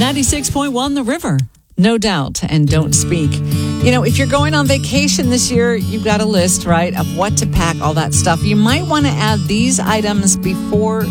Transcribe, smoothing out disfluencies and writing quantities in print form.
96.1 The River. No doubt, and don't speak. You know, if you're going on vacation this year, you've got a list, right, of what to pack, all that stuff. You might want to add these items before